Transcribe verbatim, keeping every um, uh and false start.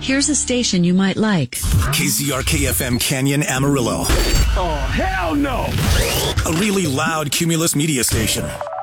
Here's a station you might like. K Z R K F M Canyon, Amarillo. Oh, hell no! A really loud Cumulus media station.